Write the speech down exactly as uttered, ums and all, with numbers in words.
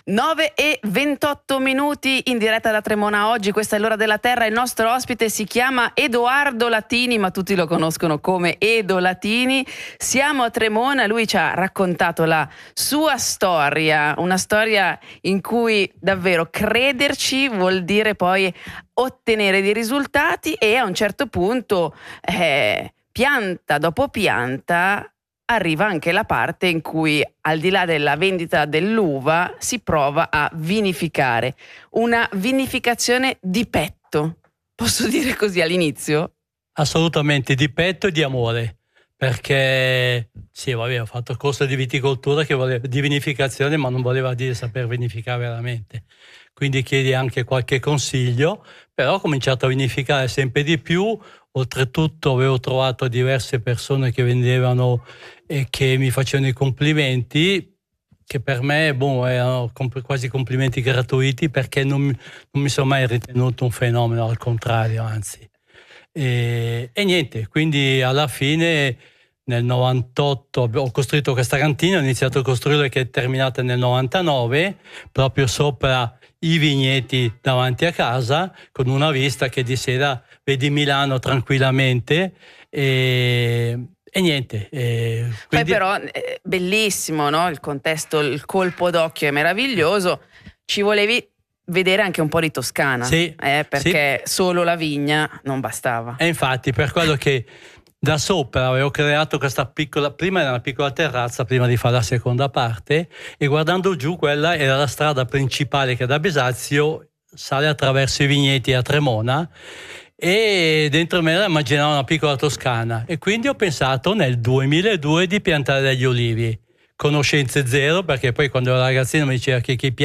nove e ventotto minuti in diretta da Tremona oggi, questa è l'ora della terra, il nostro ospite si chiama Edoardo Latini, ma tutti lo conoscono come Edo Latini. Siamo a Tremona, lui ci ha raccontato la sua storia, una storia in cui davvero crederci vuol dire poi ottenere dei risultati e a un certo punto, eh, pianta dopo pianta, arriva anche la parte in cui, al di là della vendita dell'uva, si prova a vinificare. Una vinificazione di petto, posso dire così all'inizio? Assolutamente, di petto e di amore, perché sì, vabbè, ho fatto corso di viticoltura che voleva, di vinificazione, ma non voleva dire saper vinificare veramente. Quindi chiedi anche qualche consiglio, però ho cominciato a vinificare sempre di più. Oltretutto avevo trovato diverse persone che vendevano e che mi facevano i complimenti, che per me boh, erano comp- quasi complimenti gratuiti, perché non, non mi sono mai ritenuto un fenomeno, al contrario, anzi. E, e niente, quindi alla fine nel novantotto ho costruito questa cantina, ho iniziato a costruirla, che è terminata nel novantanove, proprio sopra i vigneti davanti a casa, con una vista che di sera vedi Milano tranquillamente. E, e niente. E quindi... Poi però è bellissimo, no? Il contesto, il colpo d'occhio è meraviglioso. Ci volevi vedere anche un po' di Toscana, sì, eh, perché sì. Solo la vigna non bastava. E infatti, per quello che da sopra avevo creato questa piccola, prima era una piccola terrazza prima di fare la seconda parte, e guardando giù quella era la strada principale che da Besazio sale attraverso i vigneti a Tremona, e dentro me immaginavo una piccola Toscana, e quindi ho pensato nel duemiladue di piantare degli olivi. Conoscenze zero, perché poi quando ero ragazzino mi diceva che chi